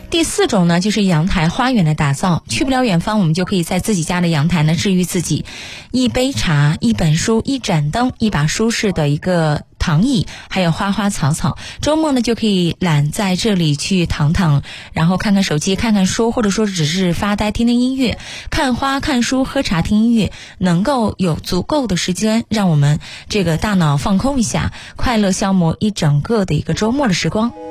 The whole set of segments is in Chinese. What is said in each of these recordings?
第4种呢，就是阳台花园的打造。去不了远方，我们就可以在自己家的阳台呢治愈自己。一杯茶，一本书，一盏灯，一把舒适的一个躺椅，还有花花草草。周末呢就可以懒在这里去躺躺，然后看看手机，看看书，或者说只是发呆，听听音乐，看花看书喝茶听音乐，能够有足够的时间让我们这个大脑放空一下，快乐消磨一整个的一个周末的时光。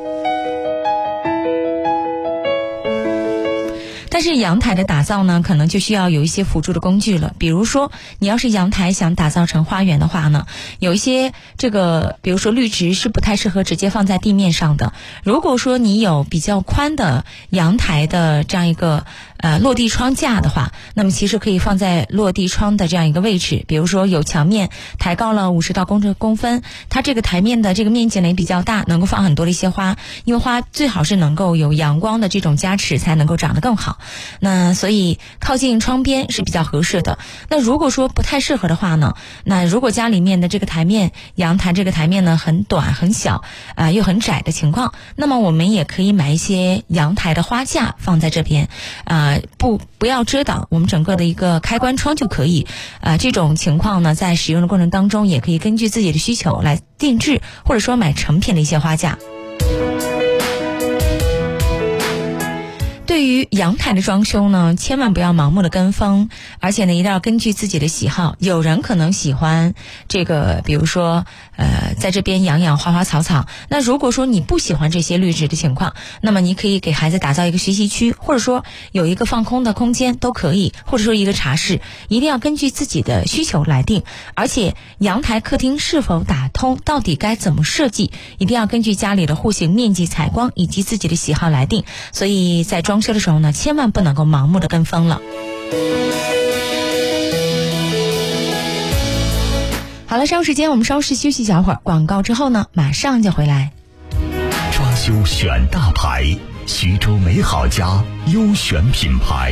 但是阳台的打造呢，可能就需要有一些辅助的工具了。比如说你要是阳台想打造成花园的话呢，有一些比如说绿植是不太适合直接放在地面上的。如果说你有比较宽的阳台的这样一个落地窗架的话，那么其实可以放在落地窗的这样一个位置。比如说有墙面抬高了50到公分，它这个台面的这个面积呢也比较大，能够放很多的一些花，因为花最好是能够有阳光的这种加持，才能够长得更好。那所以靠近窗边是比较合适的。那如果说不太适合的话呢，那如果家里面的这个台面，阳台这个台面呢很短很小又很窄的情况，那么我们也可以买一些阳台的花架放在这边，不要遮挡我们整个的一个开关窗就可以。这种情况呢，在使用的过程当中也可以根据自己的需求来定制，或者说买成品的一些花架。对于阳台的装修呢，千万不要盲目的跟风，而且呢一定要根据自己的喜好。有人可能喜欢比如说在这边养花花草草，那如果说你不喜欢这些绿植的情况，那么你可以给孩子打造一个学习区，或者说有一个放空的空间都可以，或者说一个茶室，一定要根据自己的需求来定。而且阳台客厅是否打通，到底该怎么设计，一定要根据家里的户型面积采光以及自己的喜好来定。所以在装修的时候呢，千万不能够盲目的跟风了。好了，稍后时间我们稍事休息小会儿，广告之后呢马上就回来。 装修选大牌，徐州美好家优选品牌。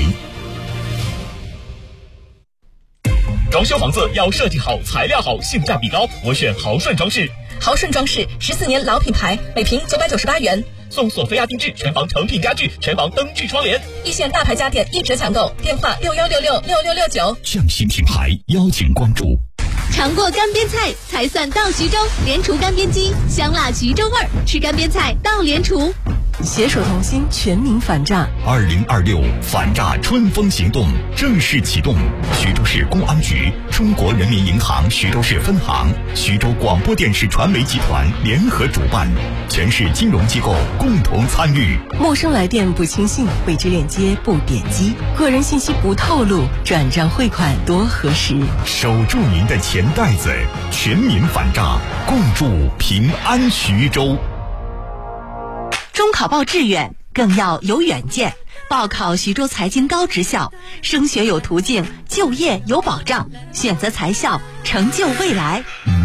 装修房子要设计好，材料好，性价比高，我选豪顺装饰。 豪顺装饰14年老品牌，每平998元， 送索菲亚定制全房成品家具，全房灯具窗帘， 一线大牌家电一折抢购，电话61666669。 匠心品牌邀请关注。 尝过干煸菜才算到徐州，联厨干煸鸡，香辣徐州味儿，吃干煸菜到联厨。 携手同心，全民反诈。 2026反诈春风行动正式启动，徐州市公安局、中国人民银行徐州市分行、徐州广播电视传媒集团联合主办，全市金融机构共同参与。 陌生来电不轻信，未知链接不点击，个人信息不透露，转账汇款多核实。 守住您的钱袋子，全民反诈，共筑平安徐州。 中考报志愿更要有远见，报考徐州财经高职校，升学有途径，就业有保障，选择财校，成就未来。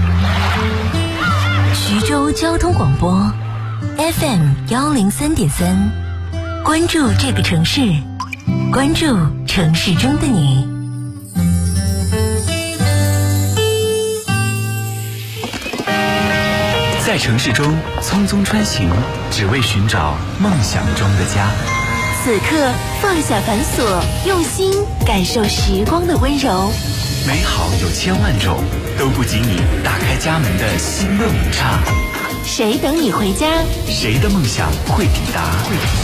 徐州交通广播 FM103.3，关注这个城市，关注城市中的你。 在城市中匆匆穿行，只为寻找梦想中的家。 此刻放下繁琐，用心感受时光的温柔。 美好有千万种，都不及你打开家门的心动一刹。 谁等你回家？ 谁的梦想会抵达？